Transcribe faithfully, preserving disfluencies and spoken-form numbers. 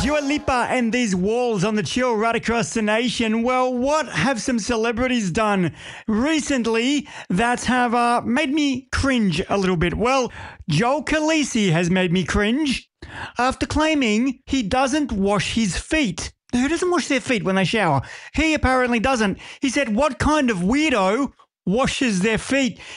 Dua Lipa and these walls on the chill right across the nation. Well, what have some celebrities done recently that have uh, made me cringe a little bit? Well, Joel Khaleesi has made me cringe after claiming he doesn't wash his feet. Who doesn't wash their feet when they shower? He apparently doesn't. He said, what kind of weirdo washes their feet?